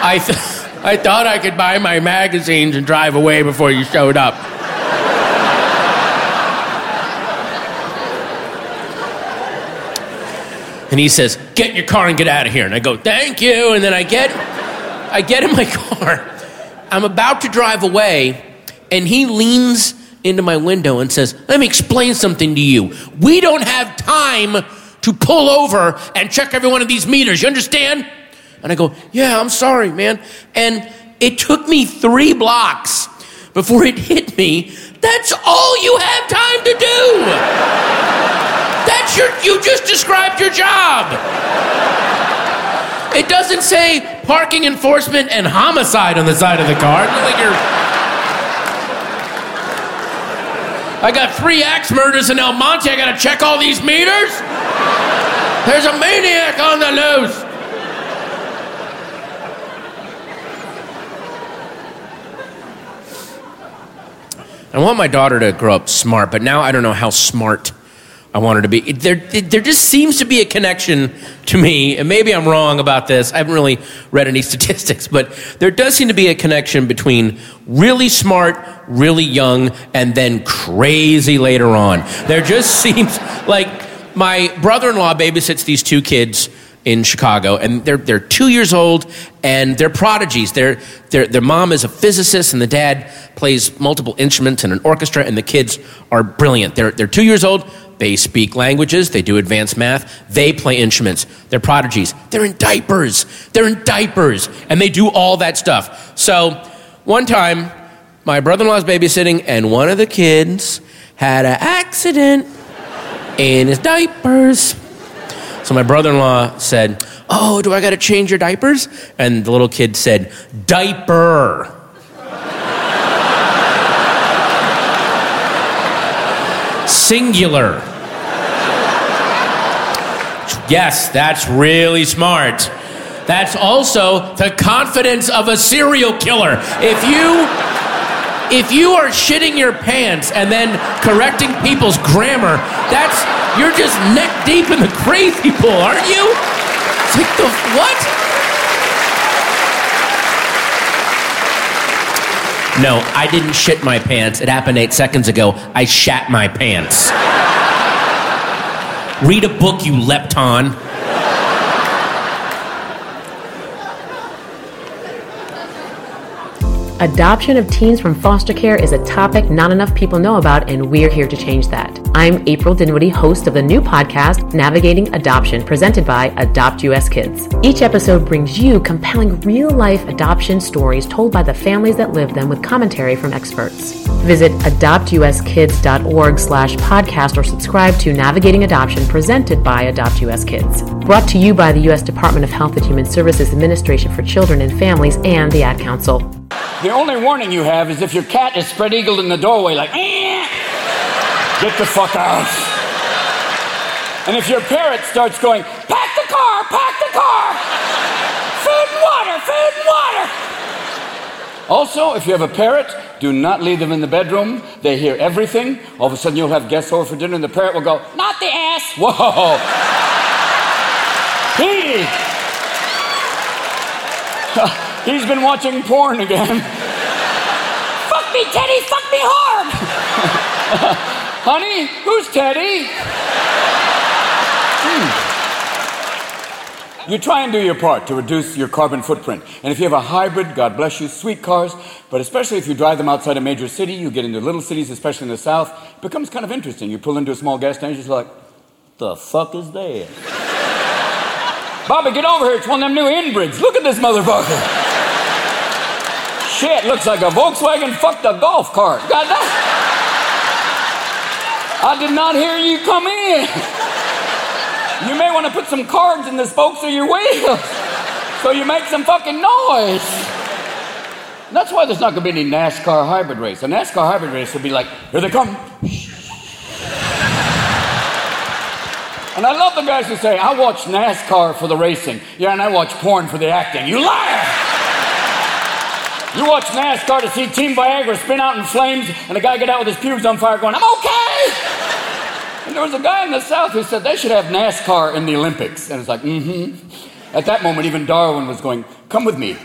I thought I could buy my magazines and drive away before you showed up. And he says, get in your car and get out of here. And I go, thank you. And then I get in my car. I'm about to drive away, and he leans into my window and says, let me explain something to you. We don't have time to pull over and check every one of these meters. You understand? And I go, yeah, I'm sorry, man. And it took me 3 blocks before it hit me. That's all you have time to do. You just described your job. It doesn't say parking enforcement and homicide on the side of the car. It's not like I got 3 axe murders in El Monte. I gotta check all these meters. There's a maniac on the loose. I want my daughter to grow up smart, but now I don't know how smart I want her to be. There just seems to be a connection to me, and maybe I'm wrong about this. I haven't really read any statistics, but there does seem to be a connection between really smart, really young, and then crazy later on. There just seems like my brother-in-law babysits these 2 kids in Chicago, and they're 2 years old, and they're prodigies. Their mom is a physicist, and the dad plays multiple instruments in an orchestra, and the kids are brilliant. They're 2 years old. They speak languages. They do advanced math. They play instruments. They're prodigies. They're in diapers. And they do all that stuff. So one time, my brother-in-law's babysitting, and one of the kids had an accident in his diapers. So my brother-in-law said, oh, do I got to change your diapers? And the little kid said, diaper. Singular. Yes, that's really smart. That's also the confidence of a serial killer. If you are shitting your pants and then correcting people's grammar, you're just neck deep in the crazy pool, aren't you? It's like what? No, I didn't shit my pants. It happened 8 seconds ago. I shat my pants. Read a book, you lepton. Adoption of teens from foster care is a topic not enough people know about, and we're here to change that. I'm April Dinwiddie, host of the new podcast, Navigating Adoption, presented by Adopt US Kids. Each episode brings you compelling real-life adoption stories told by the families that live them with commentary from experts. Visit adoptuskids.org/podcast or subscribe to Navigating Adoption, presented by Adopt US Kids. Brought to you by the U.S. Department of Health and Human Services Administration for Children and Families and the Ad Council. The only warning you have is if your cat is spread-eagled in the doorway like, get the fuck out. And if your parrot starts going, pack the car, food and water. Also, if you have a parrot, do not leave them in the bedroom. They hear everything. All of a sudden you'll have guests over for dinner and the parrot will go, not the ass. Whoa. He's been watching porn again. Fuck me, Teddy, fuck me hard. Honey, who's Teddy? You try and do your part to reduce your carbon footprint. And if you have a hybrid, God bless you, sweet cars, but especially if you drive them outside a major city, you get into little cities, especially in the South, it becomes kind of interesting. You pull into a small gas station, you're just like, the fuck is that? Bobby, get over here. It's one of them new inbrids. Look at this motherfucker. Shit, looks like a Volkswagen fucked a golf cart. God damn. I did not hear you come in. You may want to put some cards in the spokes of your wheels so you make some fucking noise. And that's why there's not going to be any NASCAR hybrid race. A NASCAR hybrid race would be like, here they come. And I love the guys who say, I watch NASCAR for the racing. Yeah, and I watch porn for the acting. You liar! You watch NASCAR to see Team Viagra spin out in flames and the guy get out with his pubes on fire going, I'm okay! And there was a guy in the South who said they should have NASCAR in the Olympics. And it's like, At that moment, even Darwin was going, come with me.